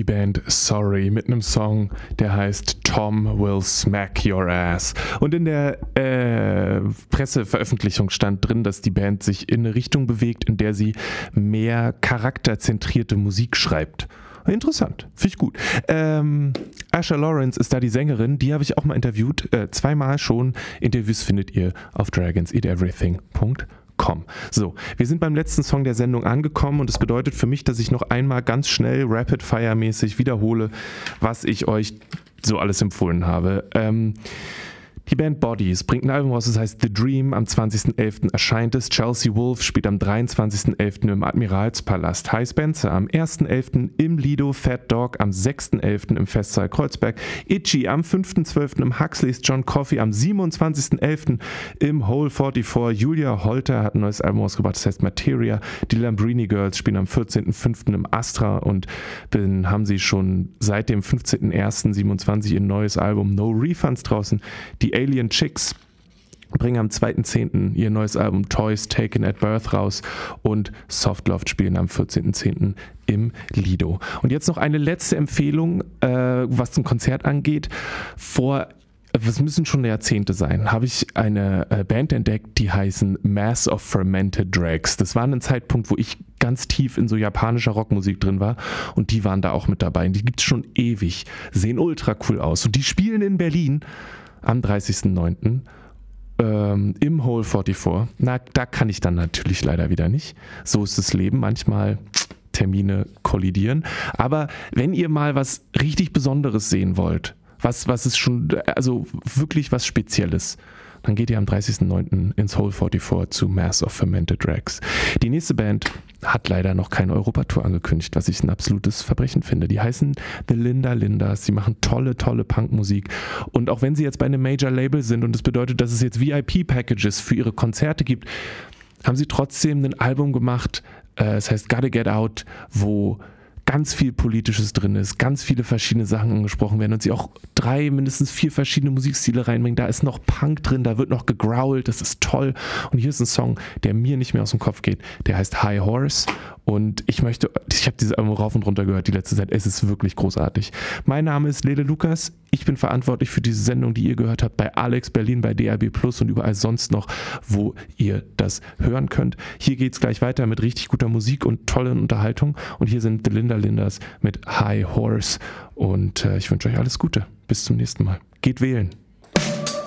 die Band Sorry mit einem Song, der heißt Tom Will Smack Your Ass. Und in der Presseveröffentlichung stand drin, dass die Band sich in eine Richtung bewegt, in der sie mehr charakterzentrierte Musik schreibt. Interessant, finde ich gut. Asher Lawrence ist da die Sängerin, die habe ich auch mal interviewt, 2-mal schon. Interviews findet ihr auf dragonseateverything.com. So, wir sind beim letzten Song der Sendung angekommen und das bedeutet für mich, dass ich noch einmal ganz schnell Rapid-Fire-mäßig wiederhole, was ich euch so alles empfohlen habe. Die Band Bodies bringt ein Album raus, das heißt The Dream. Am 20.11. erscheint es. Chelsea Wolfe spielt am 23.11. im Admiralspalast. Hi Spencer am 1.11. im Lido. Fat Dog am 6.11. im Festsaal Kreuzberg. Itchy am 5.12. im Huxleys. John Coffey am 27.11. im Hole 44. Julia Holter hat ein neues Album rausgebracht, das heißt Materia. Die Lambrini Girls spielen am 14.05. im Astra und dann haben sie schon seit dem 15.01.27 ihr neues Album No Refunds draußen. Die Alien Chicks bringen am 2.10. ihr neues Album Toys Taken at Birth raus und Softloft spielen am 14.10. im Lido. Und jetzt noch eine letzte Empfehlung, was zum Konzert angeht. Es müssen schon Jahrzehnte sein, habe ich eine Band entdeckt, die heißen Mass of Fermented Drags. Das war ein Zeitpunkt, wo ich ganz tief in so japanischer Rockmusik drin war und die waren da auch mit dabei. Und die gibt es schon ewig, sehen ultra cool aus. Und die spielen in Berlin am 30.09. Im Hole 44. Na, da kann ich dann natürlich leider wieder nicht. So ist das Leben. Manchmal Termine kollidieren. Aber wenn ihr mal was richtig Besonderes sehen wollt, was ist schon, also wirklich was Spezielles, dann geht ihr am 30.09. ins Hole 44 zu Mass of Fermented Drags. Die nächste Band hat leider noch keine Europatour angekündigt, was ich ein absolutes Verbrechen finde. Die heißen The Linda Lindas. Sie machen tolle Punkmusik. Und auch wenn sie jetzt bei einem Major-Label sind und das bedeutet, dass es jetzt VIP-Packages für ihre Konzerte gibt, haben sie trotzdem ein Album gemacht, es heißt Gotta Get Out, wo ganz viel Politisches drin ist, ganz viele verschiedene Sachen angesprochen werden und sie auch 3, mindestens 4 verschiedene Musikstile reinbringen. Da ist noch Punk drin, da wird noch gegrowlt, das ist toll. Und hier ist ein Song, der mir nicht mehr aus dem Kopf geht, der heißt High Horse und ich habe dieses Album rauf und runter gehört die letzte Zeit, es ist wirklich großartig. Mein Name ist Lele Lukas, ich bin verantwortlich für diese Sendung, die ihr gehört habt bei Alex Berlin, bei DAB Plus und überall sonst noch, wo ihr das hören könnt. Hier geht es gleich weiter mit richtig guter Musik und tollen Unterhaltung und hier sind The Linda Lindas mit High Horse und ich wünsche euch alles Gute. Bis zum nächsten Mal. Geht wählen.